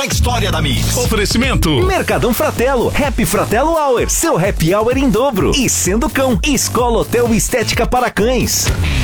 A história da Mix. Oferecimento Mercadão Fratello, Happy Fratello Hour, seu happy hour em dobro. E Sendo Cão, Escola Hotel Estética para Cães.